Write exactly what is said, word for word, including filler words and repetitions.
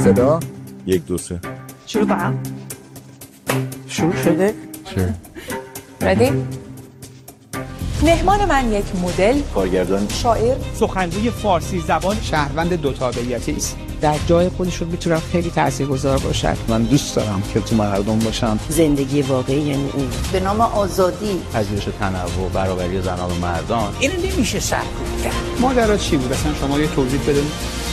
صدا یک دو سه شروع کنم. شروع شده؟ چه؟ ردی؟ مهمان من یک مدل، کارگردان، شاعر، سخنگوی فارسی زبان، شهروند دو تابعیتی است. در جای خودشون میتونن خیلی تاثیرگذار باشن. من دوست دارم که تو مردم باشن. زندگی واقعی یعنی این به نام آزادی، پذیرش تنوع، برابری زنان و مردان. اینو نمیشه سرکوب کرد. ماجرا چی بود اصلا شما یه توضیح بدید.